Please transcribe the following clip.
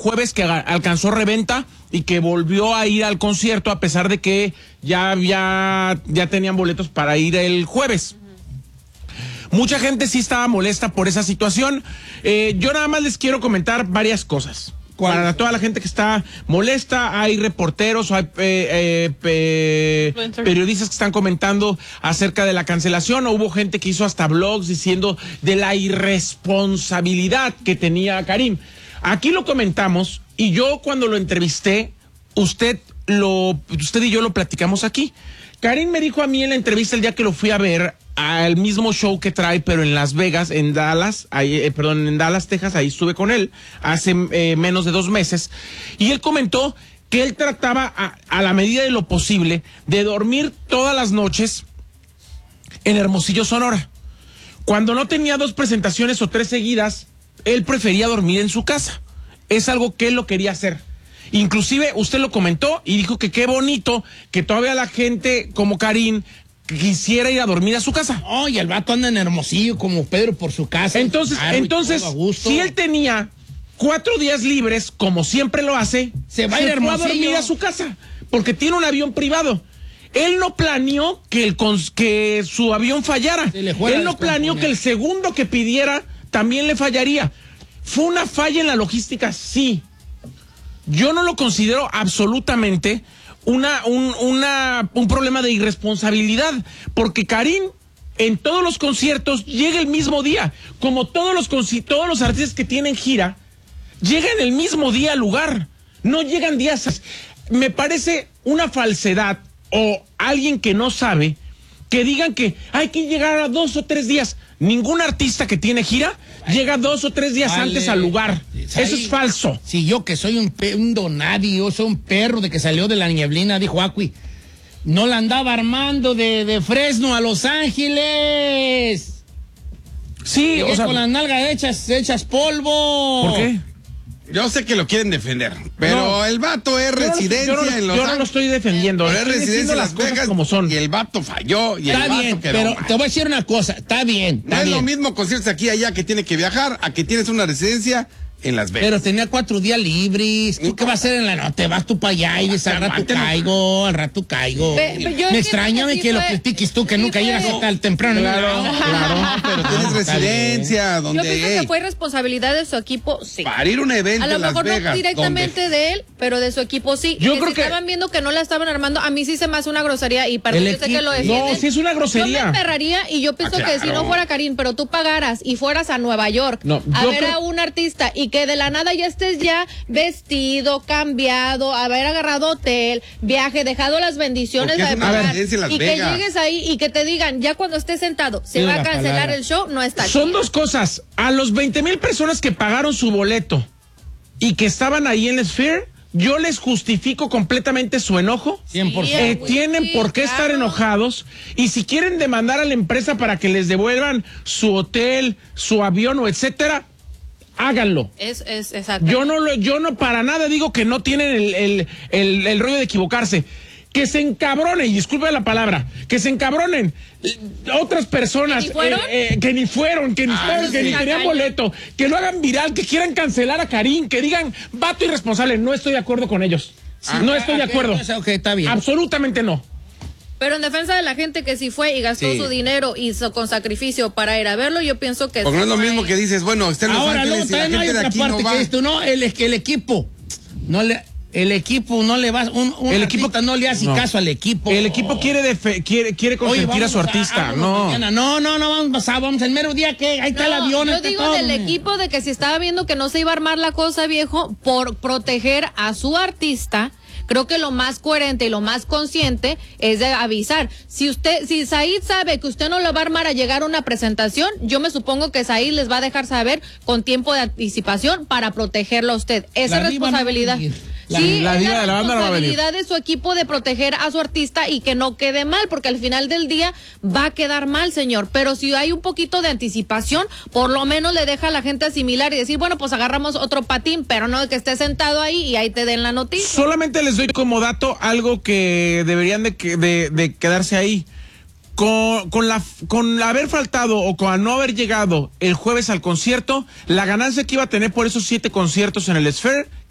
jueves que alcanzó reventa y que volvió a ir al concierto a pesar de que ya tenían boletos para ir el jueves. Mucha gente sí estaba molesta por esa situación. Yo nada más les quiero comentar varias cosas. Para toda la gente que está molesta, hay reporteros, hay periodistas que están comentando acerca de la cancelación, o hubo gente que hizo hasta blogs diciendo de la irresponsabilidad que tenía Karim. Aquí lo comentamos, y yo cuando lo entrevisté, usted y yo lo platicamos aquí. Karim me dijo a mí en la entrevista el día que lo fui a ver al mismo show que trae, pero en Las Vegas, en Dallas, en Dallas, Texas, ahí estuve con él hace menos de 2 meses, y él comentó que él trataba a la medida de lo posible de dormir todas las noches en Hermosillo, Sonora. Cuando no tenía 2 presentaciones o 3 seguidas, él prefería dormir en su casa. Es algo que él lo quería hacer. Inclusive usted lo comentó y dijo que qué bonito que todavía la gente como Karim quisiera ir a dormir a su casa. Oh, y el vato anda en Hermosillo como Pedro por su casa. Entonces, si él tenía 4 días libres, como siempre lo hace, se va a ir a dormir a su casa, porque tiene un avión privado. Él no planeó que su avión fallara. Él no planeó que el segundo que pidiera también le fallaría. ¿Fue una falla en la logística? Sí. Yo no lo considero absolutamente un problema de irresponsabilidad, porque Karim en todos los conciertos llega el mismo día, como todos los artistas que tienen gira llegan el mismo día al lugar, no llegan días. Me parece una falsedad, o alguien que no sabe, que digan que hay que llegar a 2 o 3 días. Ningún artista que tiene gira llega 2 o 3 días antes al lugar. Eso es falso. Si yo que soy un donadie, yo soy un perro de que salió de la nieblina, dijo Acui, no la andaba armando de Fresno a Los Ángeles. Sí, o sea, con las nalgas hechas polvo. ¿Por qué? Yo sé que lo quieren defender, pero el vato es residencia en Los Ángeles. Yo no lo estoy defendiendo. Pero es residencia en Las Vegas como son. Y el vato falló. Y está el vato bien, quedó pero mal. te voy a decir una cosa. Está bien. No es lo mismo conciertos aquí y allá que tiene que viajar a que tienes una residencia en Las Vegas. Pero tenía 4 días libres. ¿Tú qué vas a hacer en la noche? Te vas tú para allá y dices, al rato caigo. Me extraña que lo critiques tú, que nunca llegas tan temprano. Claro, pero tienes residencia donde... Yo pienso que fue responsabilidad de su equipo, sí. Para ir a un evento en Las Vegas. A lo mejor no directamente de él, pero de su equipo sí. Yo creo que estaban viendo que no la estaban armando. A mí sí se me hace una grosería, y para yo sé que lo defienden. No, sí es una grosería. Yo me emperraría, y yo pienso que si no fuera Karim, pero tú pagaras y fueras a Nueva York a ver a un artista, y que de la nada ya estés ya vestido, cambiado, haber agarrado hotel, viaje, dejado las bendiciones de pagar, y que llegues ahí y que te digan, ya cuando estés sentado, se va a cancelar el show, no está chido. Son 2 cosas. A los 20,000 personas que pagaron su boleto y que estaban ahí en el Sphere, yo les justifico completamente su enojo. 100%. Tienen por qué estar enojados, y si quieren demandar a la empresa para que les devuelvan su hotel, su avión o etcétera, háganlo. Es exacto. Yo no para nada digo que no tienen el rollo de equivocarse. Que se encabronen, y disculpe la palabra, que se encabronen otras personas que ni fueron, que ni tenían boleto, que lo hagan viral, que quieran cancelar a Karim, que digan, vato irresponsable. No estoy de acuerdo con ellos. No estoy de acuerdo. Está bien. Absolutamente no. Pero en defensa de la gente que sí fue y gastó su dinero y con sacrificio para ir a verlo, yo pienso que... Porque no es lo mismo que dices, bueno, está en Los Ángeles y la gente de aquí no va. El equipo no le... El equipo no le va, el equipo no le hace caso al equipo. El equipo quiere consentir a su artista. No, vamos el mero día que ahí está el avión. Yo digo del equipo, de que si estaba viendo que no se iba a armar la cosa, viejo, por proteger a su artista. Creo que lo más coherente y lo más consciente es de avisar. Si Said sabe que usted no lo va a armar a llegar a una presentación, yo me supongo que Said les va a dejar saber con tiempo de anticipación para protegerlo a usted. Esa es responsabilidad. La diva de la banda no va a venir. Responsabilidad de su equipo de proteger a su artista y que no quede mal, porque al final del día va a quedar mal, señor. Pero si hay un poquito de anticipación, por lo menos le deja a la gente asimilar y decir, bueno, pues agarramos otro patín, pero no que esté sentado ahí y ahí te den la noticia. Solamente les doy como dato algo que deberían de quedarse ahí. Con haber faltado o con no haber llegado el jueves al concierto, la ganancia que iba a tener por esos 7 conciertos en el Sphere